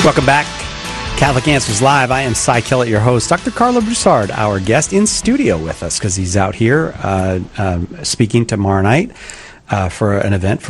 Welcome back. Catholic Answers Live. I am Cy Kellett, your host. Dr. Carlo Broussard, our guest, in studio with us because he's out here speaking tomorrow night for an event for